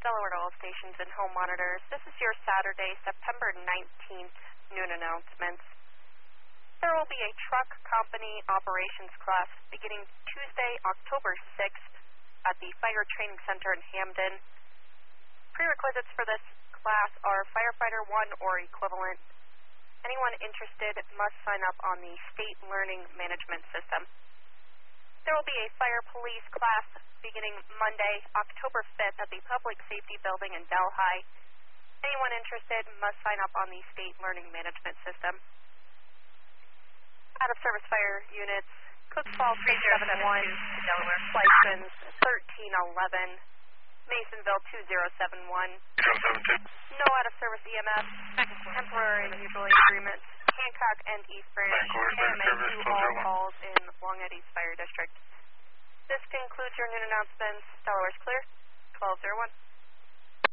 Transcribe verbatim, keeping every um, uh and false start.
Delaware to all stations and home monitors. This is your Saturday, September nineteenth noon announcements. There will be a truck company operations class beginning Tuesday, October sixth at the Fire Training Center in Hamden. Prerequisites for this class are firefighter one or equivalent. Anyone interested must sign up on the State Learning Management System. There will be a fire police class beginning Monday, October fifth at the Public Safety Building in Delhi. Anyone interested must sign up on the State Learning Management System. Out-of-service fire units, Cook Falls three seven one, Delaware, license thirteen eleven, Masonville two zero seven one. No out-of-service E M S, temporary mutual aid agreements, Hancock and East Branch, and to all calls in Longhead East Fire District. This concludes your noon announcements. Delaware's clear, twelve oh one.